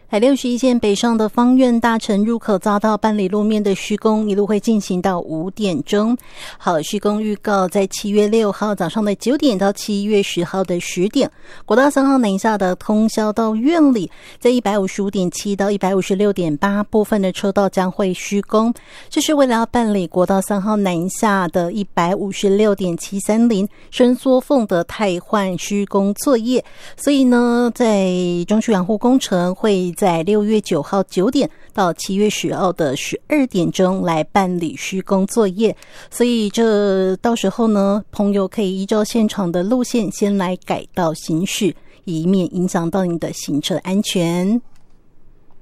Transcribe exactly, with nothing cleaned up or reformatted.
台六十一线北上的芳苑大城入口匝道办理路面的施工，一路会进行到五点钟。好，施工预告在七月六号早上的九点到七月十号的十点。国道三号南下的通霄到苑里，在一百五十五点七到一百五十六点八部分的车道将会施工，这是为了要办理国道三号南下的一百五十六点七三零伸缩缝的汰换施工作业，所以呢，在中区养护工程会在六月九号九点到七月十号的十二点钟来办理施工作业，所以这到时候呢，朋友可以依照现场的路线先来改道行驶，以免影响到你的行车安全。